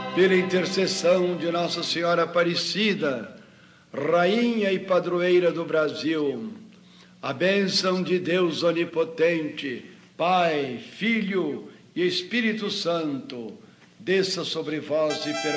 pela intercessão de Nossa Senhora Aparecida, Rainha e Padroeira do Brasil, a bênção de Deus Onipotente, Pai, Filho e Espírito Santo, desça sobre vós e permaneça